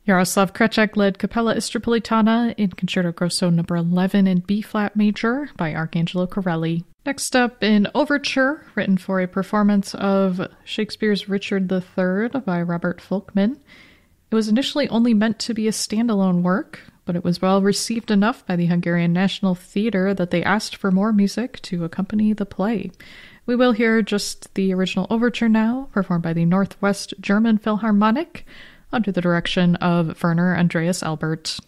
Jaroslav Kreček led Capella Istropolitana in Concerto Grosso No. 11 in B-flat major by Arcangelo Corelli. Next up, an overture written for a performance of Shakespeare's Richard III by Robert Folkman. It was initially only meant to be a standalone work, but it was well received enough by the Hungarian National Theatre that they asked for more music to accompany the play. We will hear just the original overture now, performed by the Northwest German Philharmonic, under the direction of Werner Andreas Albert.